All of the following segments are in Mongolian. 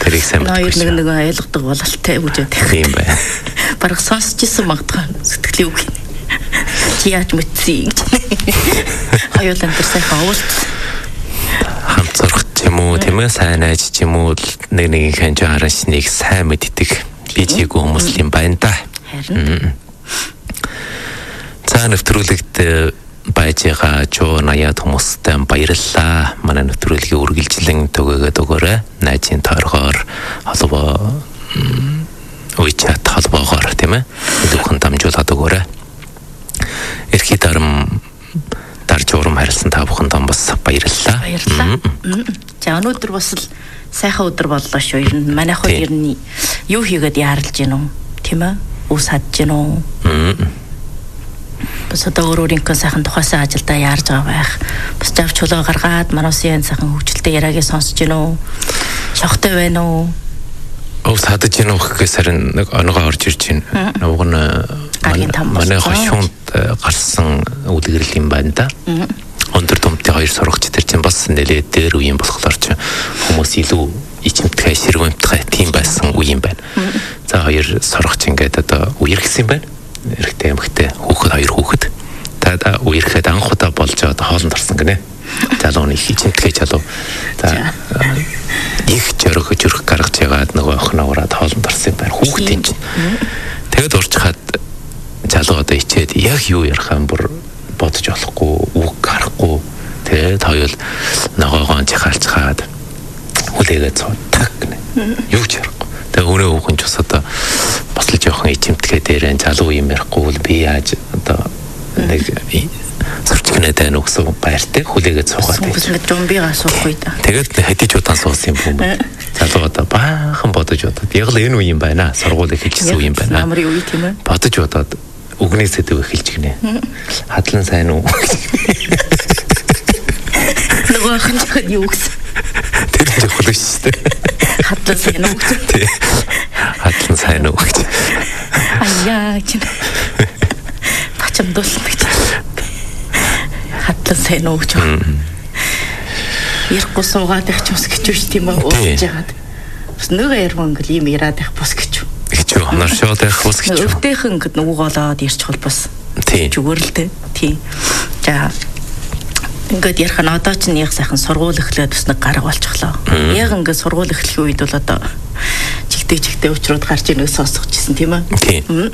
тэрийг сайн мэдгүй. Нэг ойлгодог бололтой үжээд тийм бай. Бараг сонсч исэн магадгүй сэтгэлийн үг. Чи яаж мэдсэн гэж. Аюулан тэр сайхан уулз. Хамт зурх юм уу, тийм ээ, сайн айж юм уу, нэгнийхэн жаараш нэг сайн мэддэг бижиг хүмүүс юм байна да. Харин. За нэвтрүүлэгт байжгаа жоо 80 хүмүүстэй баярлалаа. Манай нэвтрүүлгийн үргэлжлэн төгөөгээд өгөөрэй. Найзын тойргоор холбоо WeChat холбоогоор тийм ээ. Өдөрхөн дамжуулаад өгөөрэй. Эрхий дарж урам харилсан та бүхэнд бас баярлалаа. Баярлалаа. За өнөөдөр бас л сайхан өдөр боллоо шүү. Ер нь манайх хоёр ер нь юу хийгээд яаралж гинөө тийм ээ? Ус хадж гинөө. Бас одоо өөрийнхөө сайхан тухайсаа ажилдаа яарж байгаа байх. Бас жав чулуу гаргаад мануусын сайхан хөвчлөлтэй яриагээ сонсож гинөө. Шохтой байна уу? Ус хадж гинөө гэхээс харин нэг онгоо орж ирж байна. Нөгөө манай хошуунд гарсан үлгэрэл юм байна да. Өндөр томтой хоёр сурагч тэр чинь бас нэлээд дээр үе юм болохоор ч хүмүүс илүү ичимтгэй ширвэмтгэй тийм байсан үе юм байна. За хоёр сурагч ингээд одоо үерхсэн юм байна. Эрэгтэй эмэгтэй хүүхэд хоёр хүүхэд. Та үерхэд анх удаа болж одоо хоолнд орсон гинэ. Залууны их ичимтгэй залуу. За их жөрөх гаргаж ягаад нөгөө охиноо ураад хоолнд орсон юм байна. Хүүхдийн чинь. Тэгэд урчхад залуу одоо ичээд яг юу ярихаа бүр бодож болохгүй, үг гарахгүй. Тэгээд хоёул ногоогоо чахалцгаад хүлээгээ цуутаг гэнэ. Юу ч ярихгүй. Тэгээд өөрөө хүүхэн ч бас одоо бас л жоохон ичимтгээ дээрэн залуу юм ярихгүй би яаж одоо нэг сурчгнээд байна уу гэсэн баяртай хүлээгээ цуугаад. Ингээд зомбигаа суухгүй да. Тэгээд хэдиж удаан суусан юм бэ? Залуу одоо баахан бодож удаад яг л энэ үе юм байна. Сургууль эхэлжсэн үе юм байна. Намрын үе тийм ээ. Бодож удаад үгний сэдв эхэлж гинэ. Хадлан сайн уу? Нөгөө хин юу гэсэн. Тэр ч хөл шүү дээ. Хадлан сайн уу гэж. Хадлан сайн уу гэж. Аяа гэж. Бачам дуулсан гэж. Хадлан сайн уу гэж. Ярахгүй суугаад их ч ус гэж биш тийм ээ ууж яагаад. Бас нөгөө ярман ингээл юм яраад их бус гэж. Гэж хонор шууд их бус гэж. Өвдөхөн ингээд нөгөө голоод ирчихвэл бас зүгээр л дээ. Тийм. За ингээд ярих нь одоо ч нэг сайхан сургууль эхлээд бас нэг гараг болчихлоо. Яг ингээд сургууль эхлэх үед бол одоо чигтэй өчрүүд гарч ирнэ сонсгож ирсэн тийм ээ. Тийм.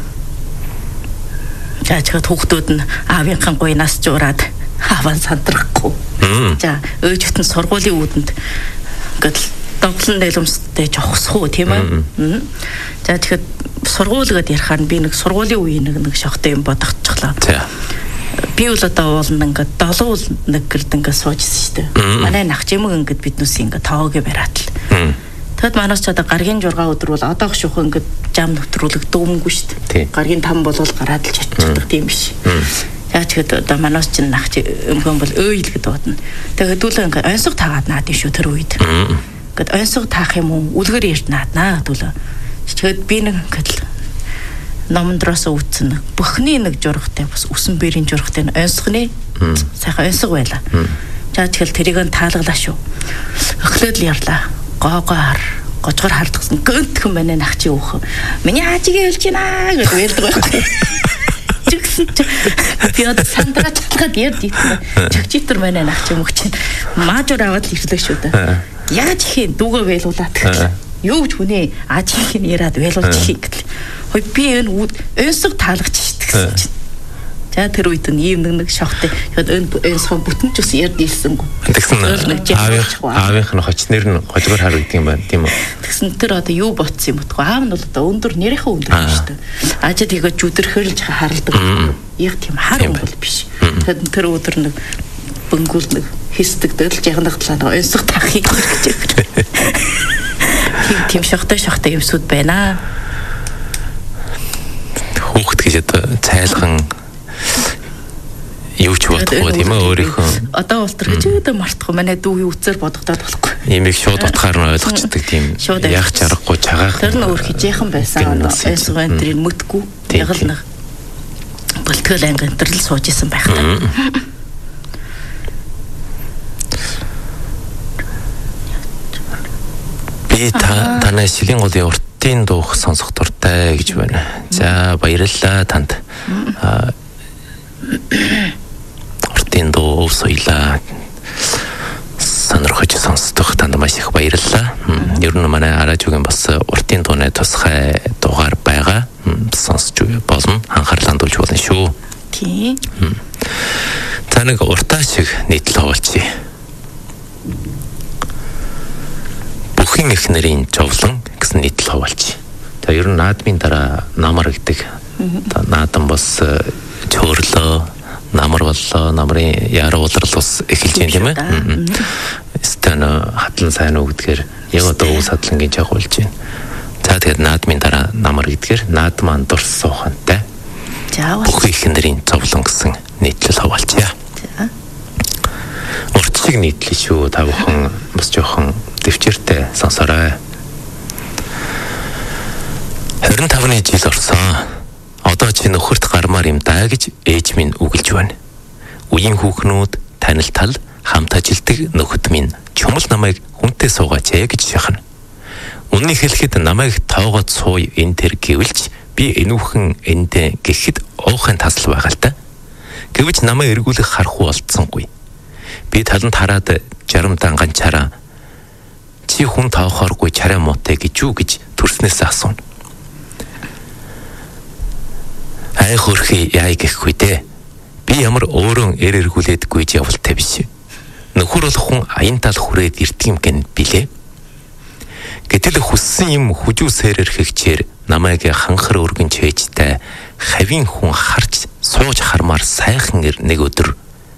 За чад хүүхдүүд нь аавынхан гуйнаас жуураад аван сандрахгүй. За өөжөт нь сургуулийн үүдэнд ингээд доглон нэлэмстэй жохсхуу тийм ээ. За тэгэхэд сургууль гэдээ ярихаар би нэг сургуулийн үеийн нэг шохтой юм бодогдчихлоо. Би бол одоо уулна ингээд 7 уул нэг гэрд ингээд суужсэн шүү дээ. Манай нах чимэг ингээд биднээс ингээд тоогоо бариад л. Тэгэд манаас ч одоо гаргийн 6 өдөр бол одоох шүүх ингээд жам нөтрүүлэг дөөмгүй шүү дээ. Гаргийн 5 болвол гараад л чичдэг тийм биш. За тэгэхэд одоо манаас ч нах өмгөн бол өөйл гэдэг бодно. Тэгээд хэдүүлээ ингээд онцог таагаад наад шүү тэр үед. Ингээд онцог таах юм уу? Үлгэр ярьж нааднаа хэдүүлээ. Тэгээд би нэг ингээд номдроос үүсэн бүхний нэг жургатай бас үсэн бэрийн жургатай онцгны сайхан онцог байла. За тэгэл тэрийг нь таалглаа шүү. Өглөөд л ярлаа. Гоогоор гожгор хардгсан гönтхэн манай нах чи өөх. Миний аажигээ хэлж гинэ гэж хэлдэг байхгүй. Чигсэн чи би одоо сандраа чатгаад ярд ийсэн. Чигчитэр манай нах чи мөх чинь маажуур аваад л ирлээ шүү дээ. Яаж ихийн дүүгээ байлуулаад гэх. Юу ч хүнээ аажихийн яраад байлуулж хийх гэл. Хой би энэ өнсөг таалагч шүү дээ. За тэр үед нь ийм нэг шохтой. Тэгээд өнсгөө бүтэн ч ус ярд ийсэнгүү. Тэгсэн аавынх нь хочнэр нь гожгор хар гэдэг юм байна тийм үү? Тэгсэн тэр одоо юу ботсон юм бэ? Аав нь бол одоо өндөр нэрийнхээ өндөр юм шүү дээ. Аажид игээ жүдэрхэлж харалдаг. Яг тийм хар юм бол биш. Тэгээд тэр өдөр нэг бөнгүүл нэг хийсдэг дөлж ягнах талаа өнсөг таахыг гэж. Тийм шохтой юмсуд байна. Хүүхэд гэж одоо цайлхан юу ч бодохгүй тийм ээ өөрийнхөө одоо ултар гэж өөдөө мартахгүй манай дүүгийн үцээр бодогдоод болохгүй. Имийг шууд утгаар нь ойлгочдөг тийм яг чаргагүй чагаах. Тэр нь өөр хижээхэн байсан. Эсвэн тэрийг мэдгүй яг л нэг болтгол анги энтерл сууж исэн байх та. Би Би танай шилийн голын уртын дуух сонсох дуртай гэж байна. За баярлалаа танд. Уртын дуу соёлаа сонирхож сонсдох танд маш их баярлалаа. Ер нь манай радиогийн бас уртын дууны тусгай дугаар байгаа. Сонсч болно. Анхаарал хандуулж болно шүү. Тийм. За нэг уртаа шиг нийтлэл хавуулчих. Бүхэн их нэрийн жовлон гэсэн нийтлэл хавуулчих. За ер нь наадмын дараа намар гэдэг. Наадан бас чөөрлөө, намар боллоо, намрын яаруу улрал бас эхэлж байна тийм ээ. Стэн хатлан сайн уу гэдгээр яг одоо ус хатлангийн жагуулж байна. За тэгээд наадмын дараа намар гэдгээр наадман дурс суухантай. За бүхэн их нэрийн жовлон гэсэн нийтлэл хавуулчихъя. За. Урт шиг нийтлэл шүү. Та бүхэн бас жоохон дэвчээртэй сонсорой. 25-ны жил орсон. Одоо чи нөхөрт гармаар юм даа гэж ээж минь үгэлж байна. Үеийн хүүхнүүд танил тал хамт ажилдаг нөхөд минь чумал намайг хүнтэй суугаач гэж шахна. Үннийг хэлэхэд намайг тоогоод сууй энэ төр гэвэлж би энүүхэн эндэ гэхэд уухын тасал байгаа л да. Гэвч намайг эргүүлэх харахгүй болцсонгүй. Би таланд хараад жарамдан ганчаараа чи хүн таахааргүй чараа муутай гэж юу гэж төрснөөс асууна. Ай хөрхи яа гэхгүй дээ. Би ямар өөрөө эргүүлээдгүй ч явалтай биш. Нөхөр бол хүн аян тал хүрээд ирдэг юм гэн билээ. Гэтэл хүссэн юм хүжүүсээр эрхэгчээр намайг ханхар өргөн чэжтэй хавийн хүн харж сууж хармаар сайхан нэг өдөр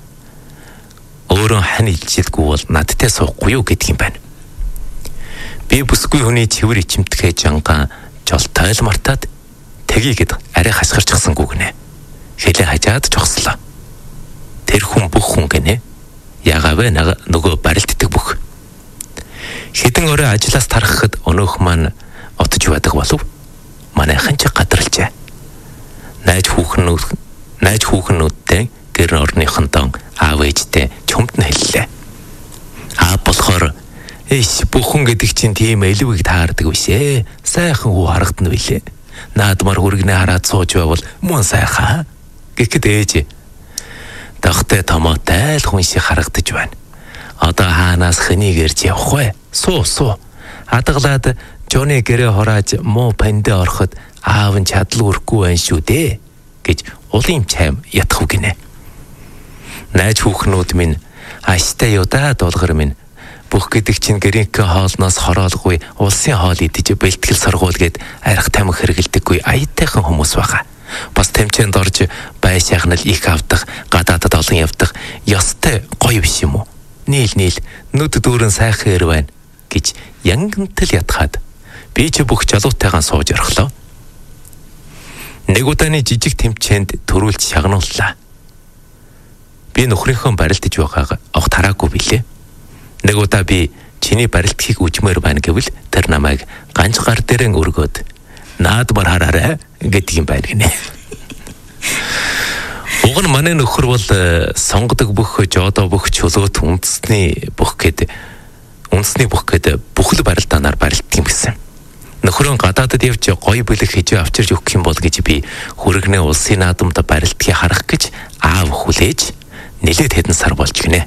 өөрөө хань илжилдэггүй бол надтай суухгүй юу гэдэг юм байна. Би бүсгүй хүний цэвэр ичимтгэ жангаан жолтой л мартаад тгийгэд арай хасгарчихсангүй гинэ. Хэлээ хажаад жогслоо. Тэр хүн бүх хүн гинэ. Яагавэ нөгөө барилддаг бүх. Хэдэн орой ажлаас тарахад өнөөх маань отож байдаг болов. Манайхан ч гадралжээ. Найз хүүхнүүдтэй гэр орныхонтон аав ээжтэй чөмд нь хэллээ. Болохоор бүхэн гэдэг чинь тийм элвэг таардаг биш ээ. Сайхан хүү харагдана билээ. Наадмар хүргэнэ хараад сууж байвал мөн сайхан. Гэхэд ээж дахтай томоотой л хүн шиг харагдаж байна. Одоо хаанаас хэнийг ирж явах вэ? Суу. Хадгалаад Жоны гэрээ хорааж муу пандэ ороход аав нь чадал үрхгүй байх шүү дээ гэж улын чайм ятах үгинэ. Найз хүүхнүүд минь аштай юу да дуулгар минь бүх гэдэг чинь гэрийнхээ хоолноос хороолгүй улсын хоол идэж бэлтгэл сургуул гээд арх тамхи хэрэгэлдэггүй аятайхан хүмүүс байгаа. Бас тэмцээнд орж бай шахнал их авдах, гадаадад олон явдах ёстой гоё биш юм уу? Нийл нүд дүүрэн сайхан ир байна гэж янгантал ятхаад би ч бүх жалуутайгаан сууж орхлоо. Нэг удааны жижиг тэмцээнд төрүүлж шагнууллаа. Би нөхрийнхөө барилдаж байгааг огт хараагүй билээ. Нэг удаа би чиний барилдахыг үжмээр байна гэвэл тэр намайг ганц гар дээрэн өргөөд наадмар хараарай гэдэг юм байна гинэ. Уг нь манай нөхөр бол сонгодог бүх жодо бүх чөлөөт үндэсний бүх гэд бүхэл барилдаанаар барилддаг юм гэсэн. Нөхрөө гадаадад явж гоё бэлэг хийж авчирж өгөх юм бол гэж би хүрэгнээ улсын наадамд барилдахыг харах гэж аав хүлээж нэлээд хэдэн сар болж гинэ.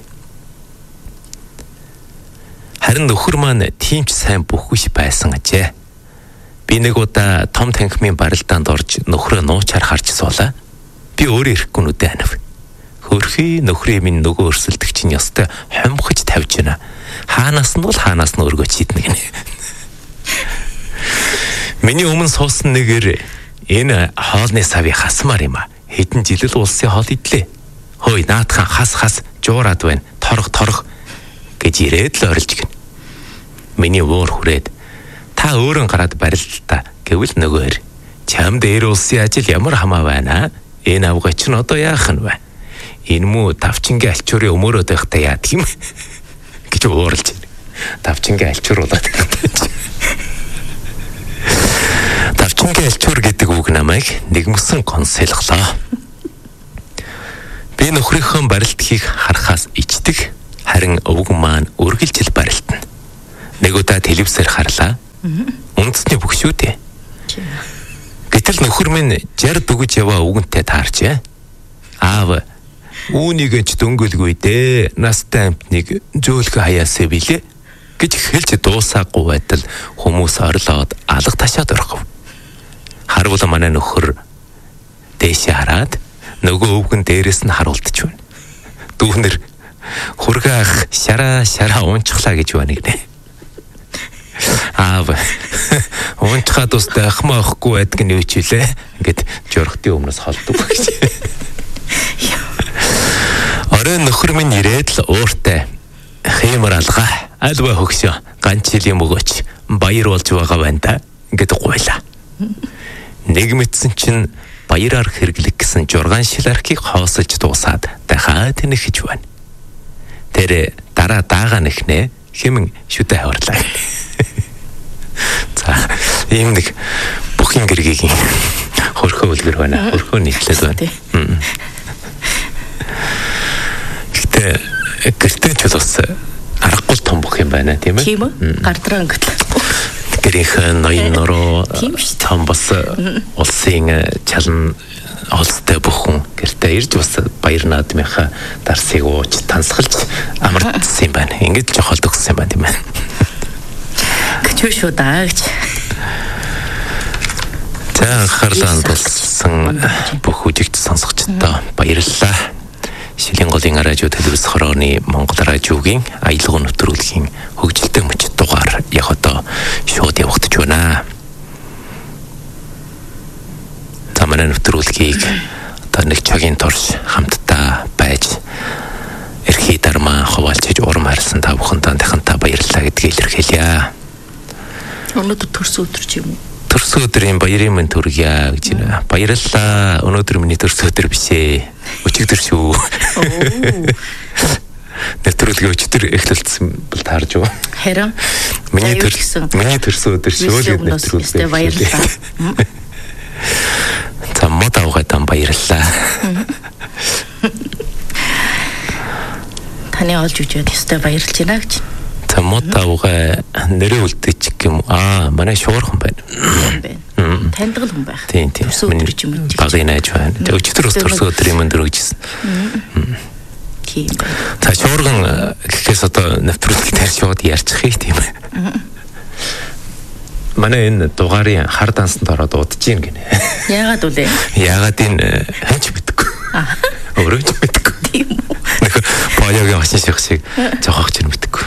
Харин нөхөр маань тийм ч сайн бүхвш байсан ажээ. Би нэг удаа том танхимын барилдаанд орж нөхрөө нуучаар харж суулаа. Би өөрөө ирэхгүй нүдэ анив. Хөрхи нөхрийн минь нөгөө өрсөлдөг чинь ёстой хомхож тавьж байна. Хаанаас нь өргөж шийднэ гинэ. Миний өмнө суусан нэгээр энэ хоолны савыг хасмаар юм а. Хэдэн жил л улсын хоол идлээ. Хөөе наадхан хас жуураад байна. Торох гэж ирээд л орилж гин. Миний уур хүрээд та өөрөө гараад барилдаа гэвэл нөгөөр чамд эр улсын ажил ямар хамаа байна? Энэ авгач нь одоо яах нь вэ? Энэ мүү давчингийн альчуурын өмөрөөд байхдаа яадаг юм гэж ууралж байна. Давчингийн альчууруулаад байна. Давчингийн альчуур гэдэг үг намайг нэгмсэн консэлглоо. Би нөхрийнхөө барилдахыг харахаас ичдэг. Харин өвгөн маань үргэлжил барилдана. Нэг удаа телевизээр харлаа. Үндэсний бүх шүү дээ. Гэтэл нөхөр минь 60 дүгэж яваа үгэнтэй таарчээ. Аав үүнийг ч дөнгөлгүй дээ. Настай амтныг зөөлхө хаяасаа билээ гэж хэлж дуусаагүй байтал хүмүүс орлоод алга ташаад орхов. Харвал манай нөхөр дээшээ хараад нөгөө өвгөн дээрээс нь харуулдаж байна. Дүүнэр хургаах шараа унчглаа гэж байна гинэ. Аав унчхаа тустай ахмаахгүй байдаг нь юу ч үлээ. Ингээд жорхтын өмнөөс холдог гэж. Орой нөхөр минь ирээд л ууртай хэмэр алгаа альва хөгшөө ганц жилийн мөгөөч баяр болж байгаа байна да гэдэг гуйлаа. Нэг мэдсэн чинь баяраар хэрэглэх гэсэн 6 шилархийг хоосолж дуусаад дахиад нөхөж байна. Тэр дараа даага нэхнэ хэмэн шүдэ хаварлаа. За ийм нэг бүхин гэргийн хөрхөө үлгэр байна. Хөрхөө нийтлээд байна. Гэтэ гэртээ ч бас аргагүй том бүх юм байна тийм ээ. Тийм үү? Гардраа ингээд. Гэрийнхэн ноён нуруу том бас улсын чалан олстой бүхэн гэртээ ирж бас баяр наадмынхаа дарсыг ууж тансгалж амардсан юм байна. Ингээд жохол төгссөн юм байна тийм ээ. Гэвч шүү даа гэж. За анхаарлаа хандуулсан бүх үжигч сонсогчдоо баярлалаа. Шилийн голын радио телевиз хорооны Монгол радиогийн аялал нэвтрүүлгийн хөгжилтэй мөчд дугаар яг одоо шууд явагдаж байна. За манай нэвтрүүлгийг одоо нэг цагийн турш хамтдаа байж эрхий дармаа хуваалцаж урам харсан та бүхэнд дахинтаа баярлалаа гэдгийг илэрхийлье. Өнөөдөр төрс өдөр ч юм уу? Төрс өдрийн баярын мэнд хүргье гэж байна. Баярлалаа. Өнөөдөр миний төрс өдөр биш ээ. Өчигдөр шүү. Нэвтрүүлгээ өчигдөр эхлэлсэн бол таарж юу? Харин миний төрс өдөр шүү гэдэг нэвтрүүлгээ баярлалаа. За мод авгаатан баярлалаа. Таны олж үжээд өстэй баярлж байна гэж. За мод авгаа нэрээ үлдээчих юм. Манай шуурхан байна. Таньдаг хүн байх. Тийм. Багын найз байна. Өчигдөр бас төрс өдрийн мэнд өргөжсэн. Тийм. За шуурхан гэхээс одоо нэвтрүүлэг дээр шууд ярьчих тийм ээ. Манай энэ дугаарын хар дансанд ороод удаж гин гинэ. Яагаад үлээ? Яагаад энэ хэнч мэдгүй. Өөрөө ч мэдгүй. Тийм үү. Баяагийн машин шиг зохиогч нь мэдгүй.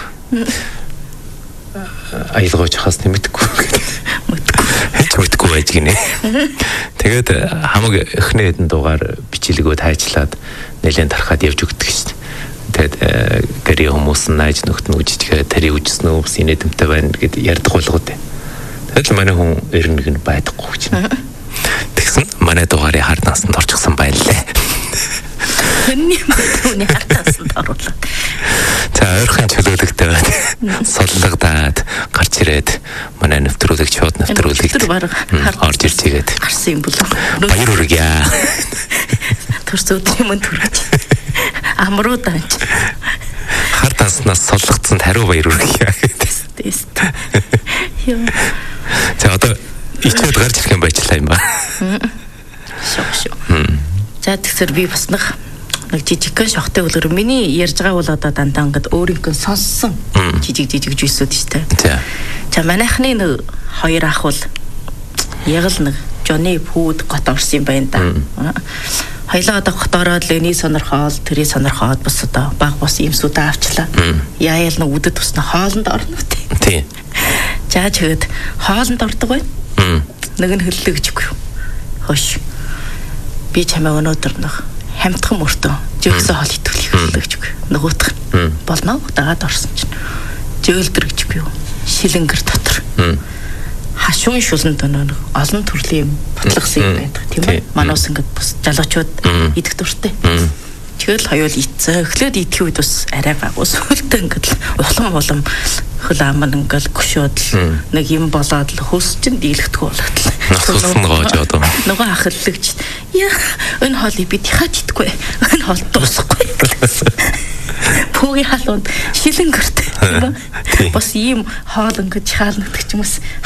Аялгаач хас нэмэдэггүй. Хэнч мэдгүй байж гинэ. Тэгээд хамаг эхний хэдэн дугаар бичлэгөө тайжлаад нэлээд тархаад явж өгдөг шин. Тэгээд гэрээ хүмүүс нь найз нөхд нь үжижгээ тари үжсэн үү бас инэдэмтэй байна гэд ярьдаг болгоод. Тэгээд л манай хүн эрнэг нь байдаггүй гэж. Тэгсэн манай дугаарыг хар дансанд орчихсан байлээ. Хэнний мэдүүний хар дансанд оруулаад. За ойрхон чөлөөлөгтэй соллогдаад гарч ирээд манай нэвтрүүлэг шууд нэвтрүүлэгт орж ирж игээд гарсан юм болов. Баяр хүргье. Төрс өдрийн мэнд хүргэж. Амруу данч. Хар данснаас соллогдсон хариу баяр хүргье. Ёо. За одоо ичээд гарч ирэх юм байчлаа юм ба. Шок. За тэгсэр би бас нэг жижигхэн шохтой үлгэр миний ярьж байгаа бол одоо дандаа ингээд өөрийнхөө сонссон жижиг зүйлсүүд шүү дээ. За манайхны нэг хоёр ах бол яг л нэг Johnny Food гот орсон юм байна да. Хоёлаа одоо гот ороод л эний сонирхоод тэрий сонирхоод бас одоо баг бос юмсуудаа авчлаа. Яаял нэг үдэд тусна хоолнд орно үү. Тийм. За чигэд хоолнд ордог байна. Нэг нь хөллөө гэж үгүй. Хөөш. Би чамаа өнөөдөр нэг хамтхан мөртөө жигсээ хоол итүүлэх хөллөө гэж үгүй. Нөгөөх нь болно дагаад орсон чинь зөөлдөр гэж үгүй. Шилэнгэр дотор. Хашуун шуланд нэг олон төрлийн батлагсан юм байдаг тийм ээ. Манус ингээд бас залуучууд идэх дуртай. Тэгэл хоёул ицээ. Эхлээд идэх үед бас арай баг. Сүултээ ингээд улам хөл аман ингээд гүшөөд нэг юм болоод л хөс чинь дийлэхдэггүй болоод л. Насгасан гоож одоо. Нөгөө ах хэллэгч. Яа энэ хоолыг бид яхаж идэхгүй. Энэ хоол дуусахгүй. Пүүгийн халуунд шилэнгөртэй тийм ба. Бас ийм хоол ингэж хаалнагдаг ч юм бас